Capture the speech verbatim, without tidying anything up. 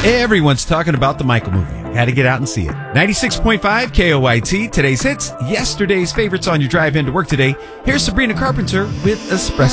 Everyone's talking about the Michael movie. Had to get out and see it. ninety-six point five K O Y T, today's hits, yesterday's favorites on your drive into work today. Here's Sabrina Carpenter with Espresso.